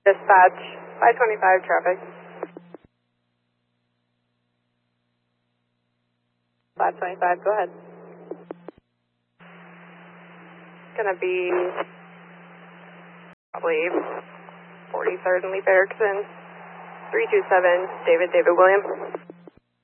Dispatch, 525 traffic. 525, go ahead. Gonna be probably 43rd and Leaf Erickson, 327, David William.